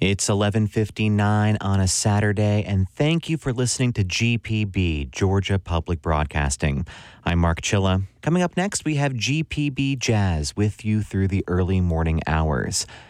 It's 11:59 on a Saturday, and thank you for listening to GPB, Georgia Public Broadcasting. I'm Mark Chilla. Coming up next, we have GPB Jazz with you through the early morning hours.